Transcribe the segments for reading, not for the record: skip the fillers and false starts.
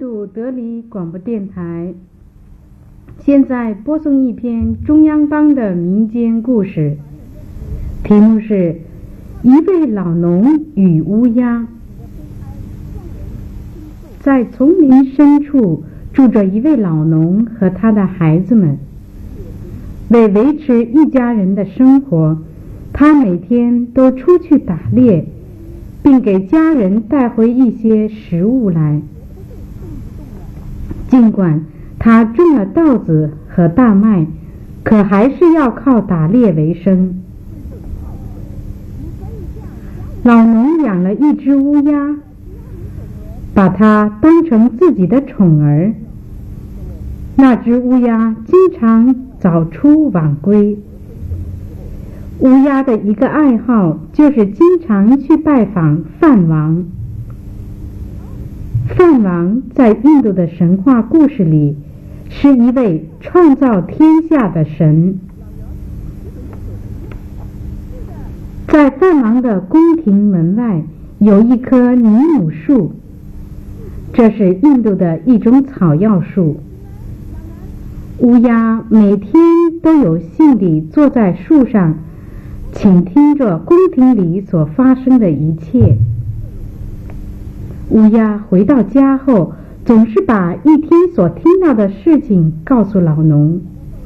度德里广播电台现在播送一篇中央邦的民间故事，题目是一位老农与乌鸦。在丛林深处住着一位老农和他的孩子们。为维持一家人的生活，他每天都出去打猎，并给家人带回一些食物来。尽管他种了稻子和大麦，可还是要靠打猎为生。老农养了一只乌鸦，把它当成自己的宠儿。那只乌鸦经常早出晚归。乌鸦的一个爱好就是经常去拜访梵王。梵王在印度的神话故事里是一位创造天下的神。在梵王的宫廷门外有一棵尼姆树，这是印度的一种草药树。乌鸦每天都有幸地坐在树上，倾听着宫廷里所发生的一切。乌鸦回到家后，总是把一天所听到的事情告诉老农。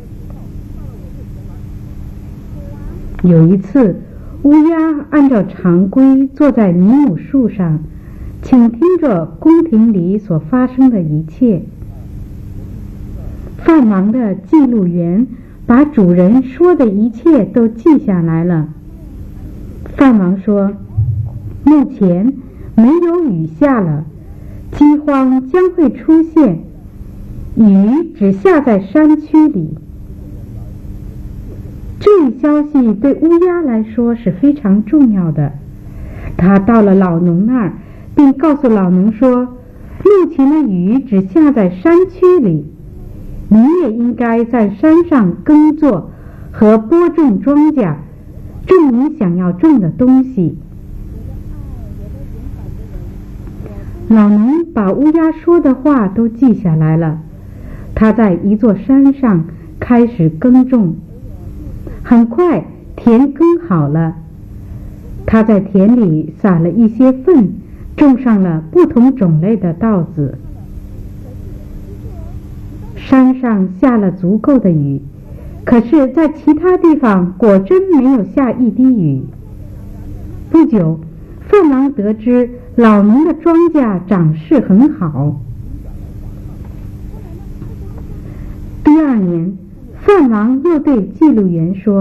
有一次，乌鸦按照常规坐在尼姆树上，倾听着宫廷里所发生的一切。梵王的记录员把主人说的一切都记下来了。梵王说，目前没有雨下了，饥荒将会出现，雨只下在山区里。这一消息对乌鸦来说是非常重要的。他到了老农那儿，并告诉老农说，目前的雨只下在山区里，你也应该在山上耕作和播种庄稼，种你想要种的东西。老农把乌鸦说的话都记下来了。他在一座山上开始耕种，很快田耕好了。他在田里撒了一些粪，种上了不同种类的稻子。山上下了足够的雨，可是在其他地方果真没有下一滴雨。不久，梵王得知老农的庄稼长势很好。第二年，梵王又对记录员说，